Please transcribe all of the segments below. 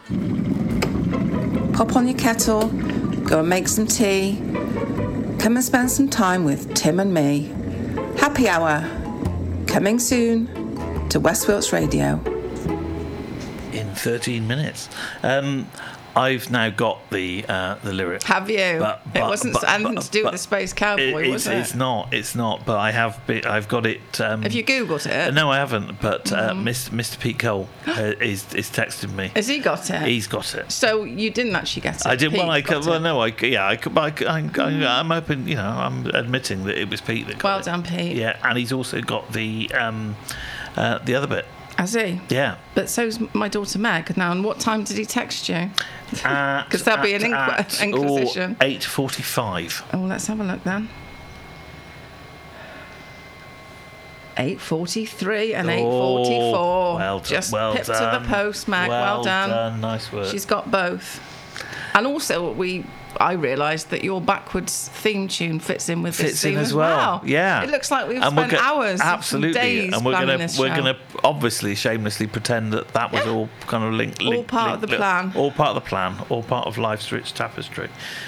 Pop on your kettle, go and make some tea. Come and spend some time with Tim and me. Happy Hour, coming soon to West Wilts Radio. In 13 minutes. I've now got the lyric. Have you? It wasn't anything to do with the Space Cowboy, was it? It's not. But I've got it. Have you Googled it? No, I haven't. But Mr. Pete Cole is texting me. Has he got it? He's got it. So you didn't actually get it. I didn't. I'm open. You know, I'm admitting that it was Pete that got it. Well done, Pete. Yeah, and he's also got the other bit. Has he? Yeah. But so's my daughter Meg now. And what time did he text you? Because there'll be an inquisition. 8:45. Oh, let's have a look then. 8:43 and 8:44. Well done. Just pip to the post, Meg. Well done. Nice work. She's got both. And also, I realised that your backwards theme tune fits in with this scene as well. Yeah, it looks like we've spent hours, absolutely, days and we're gonna obviously shameously pretend that was all kind of linked. All part of the plan. All part of the plan. All part of life's rich tapestry.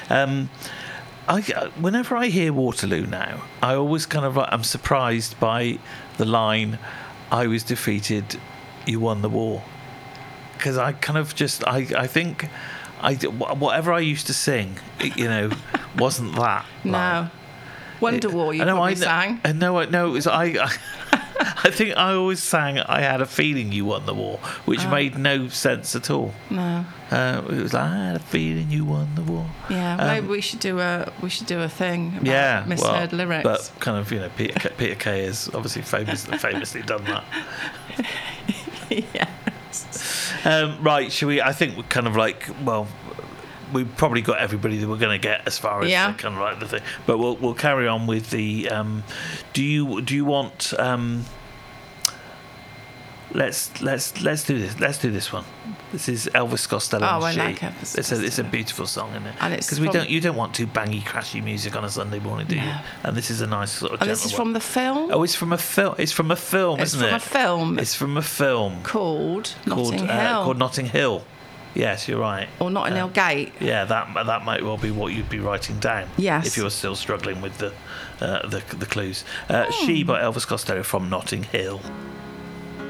Whenever I hear Waterloo now, I always kind of I'm surprised by the line, "I was defeated, you won the war," because I kind of just I think. Whatever I used to sing, wasn't that. No. Wonderwall, you probably sang. No, it was I think I always sang "I had a feeling you won the war," which made no sense at all. No. It was like, "I had a feeling you won the war." Yeah, maybe we should do a thing about misheard lyrics. But kind of, Peter Kay has obviously famously done that. Yeah. Right, shall we? I think we're kind of we've probably got everybody that we're going to get as far as kind of like the thing. But we'll carry on with the. Do you want? Let's do this. Let's do this one. This is Elvis Costello. Oh, and I She. like Elvis Costello. It's a beautiful song, isn't it? And it's because you don't want too bangy, crashy music on a Sunday morning, do you? And this is a nice sort of. And this is from the film. Oh, it's from a film. It's from a film, isn't it? It's from a film. It's from a film called Notting Hill. Called Notting Hill. Yes, you're right. Or Notting Hill Gate. Yeah, that might well be what you'd be writing down. Yes. If you're still struggling with the clues. She by Elvis Costello from Notting Hill.